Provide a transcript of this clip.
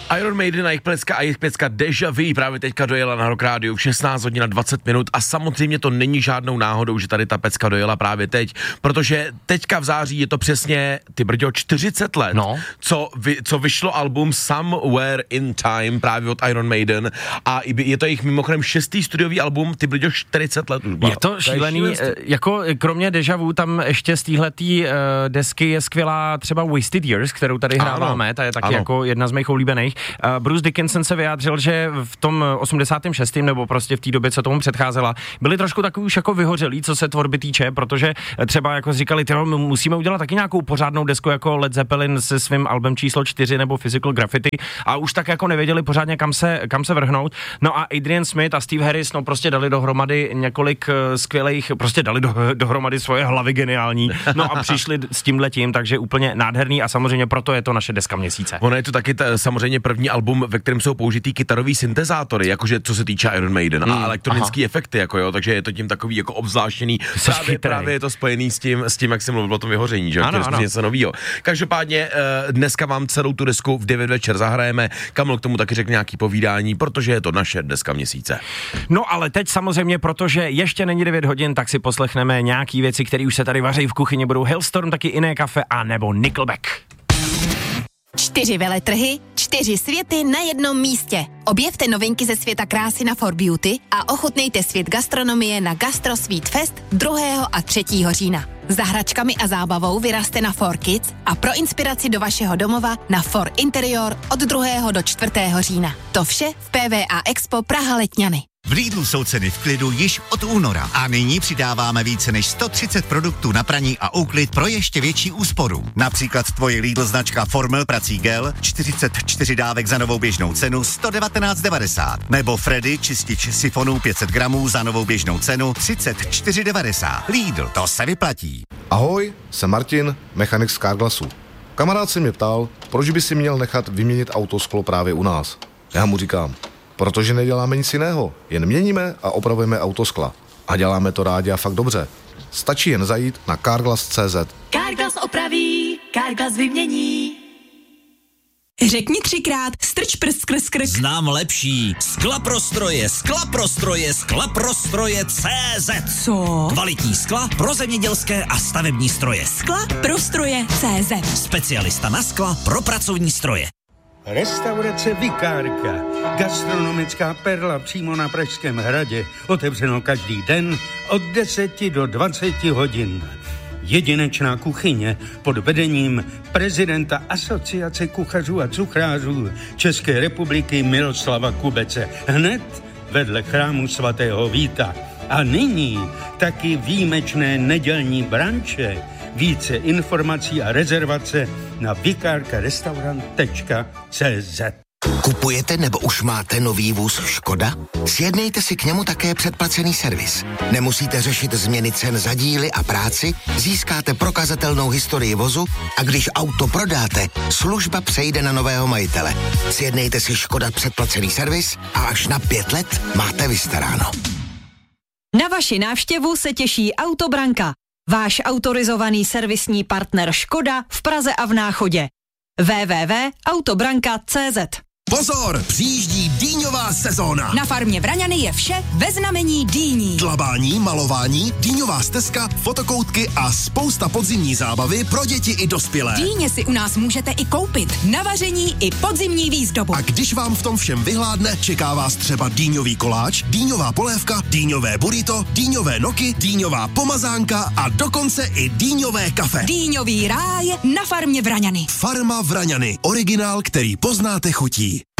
Iron Maiden a jejich pecka Deja Vu právě teďka dojela na Rock Rádiu v 16 hodin a 20 minut a samozřejmě to není žádnou náhodou, že tady ta pecka dojela právě teď, protože teďka v září je to přesně, ty brďo, 40 let, co vyšlo album Somewhere in Time právě od Iron Maiden a je to jejich mimochodem 6. studiový album, ty brďo, 40 let. Je to šílený, jako kromě Deja Vu tam ještě z téhletý desky je skvělá třeba Wasted Years, kterou tady hráváme, ta je taky jako jedna z mých oblíbených. Bruce Dickinson se vyjádřil, že v tom 86. nebo prostě v té době, co tomu předcházela, byli trošku takový už jako vyhořelí, co se tvorby týče, protože třeba jako říkali, musíme udělat taky nějakou pořádnou desku jako Led Zeppelin se svým albem číslo 4 nebo Physical Graffiti a už tak jako nevěděli pořádně kam se vrhnout. No a Adrian Smith a Steve Harris prostě dali dohromady několik skvělých, prostě dali dohromady svoje hlavy geniální. No a přišli s tímhletím, takže úplně nádherný a samozřejmě proto je to naše deska měsíce. Ono je to taky samozřejmě první album, ve kterém jsou použitý kytarový syntezátory, jakože co se týče Iron Maiden a elektronický efekty, jako jo, takže je to tím takový jako obzvláštěný. Právě je to spojený s tím, jak jsem mluvil o tom vyhoření, že ano. Něco novýho. Každopádně dneska vám celou tu desku v 9 večer zahrajeme. Kamil k tomu taky řekne nějaký povídání, protože je to naše deska měsíce. No ale teď samozřejmě, protože ještě není 9 hodin, tak si poslechneme nějaký věci, které už se tady vaří v kuchyni, budou Hellstorm, taky Iné kafe a nebo Nickelback. 4 veletrhy, 4 světy na jednom místě. Objevte novinky ze světa krásy na For Beauty a ochutnejte svět gastronomie na Gastro Sweet Fest 2. a 3. října. Za hračkami a zábavou vyrazte na For Kids a pro inspiraci do vašeho domova na For Interior od 2. do 4. října. To vše v PVA Expo Praha Letňany. V Lidlu jsou ceny v klidu již od února a nyní přidáváme více než 130 produktů na praní a úklid pro ještě větší úsporu. Například tvoje Lidl značka Formel prací gel 44 dávek za novou běžnou cenu 119,90 nebo Freddy čistič sifonů 500 gramů za novou běžnou cenu 34,90. Lidl, to se vyplatí. Ahoj, jsem Martin, mechanik z Carglassu. Kamarád se mě ptal, proč by si měl nechat vyměnit autosklo právě u nás. Já mu říkám, protože neděláme nic jiného, jen měníme a opravujeme autoskla. A děláme to rádi a fakt dobře. Stačí jen zajít na Carglass.cz. Carglass opraví, Carglass vymění. Řekni 3krát, strč prst skrz krk. Znám lepší. Skla-prostroje CZ. Co? Kvalitní skla pro zemědělské a stavební stroje. Skla-prostroje CZ. Specialista na skla pro pracovní stroje. Restaurace Vikárka, gastronomická perla přímo na Pražském hradě, otevřeno každý den od 10 do 20 hodin. Jedinečná kuchyně pod vedením prezidenta Asociace kuchařů a cuchrářů České republiky Miroslava Kubece, hned vedle chrámu svatého Víta. A nyní taky výjimečné nedělní branče. Více informací a rezervace na vikarkarestaurant.cz. Kupujete nebo už máte nový vůz Škoda? Sjednejte si k němu také předplacený servis. Nemusíte řešit změny cen za díly a práci, získáte prokazatelnou historii vozu a když auto prodáte, služba přejde na nového majitele. Sjednejte si Škoda předplacený servis a až na 5 let máte vystaráno. Na vaši návštěvu se těší Autobranka, váš autorizovaný servisní partner Škoda v Praze a v Náchodě. www.autobranka.cz. Pozor, přijíždí dýňová sezóna. Na farmě Vraňany je vše ve znamení dýní. Dlabání, malování, dýňová stezka, fotokoutky a spousta podzimní zábavy pro děti i dospělé. Dýně si u nás můžete i koupit na vaření i podzimní výzdobu. A když vám v tom všem vyhládne, čeká vás třeba dýňový koláč, dýňová polévka, dýňové burrito, dýňové noky, dýňová pomazánka a dokonce i dýňové kafe. Dýňový ráj na farmě Vraňany. Farma Vraňany, originál, který poznáte chutí.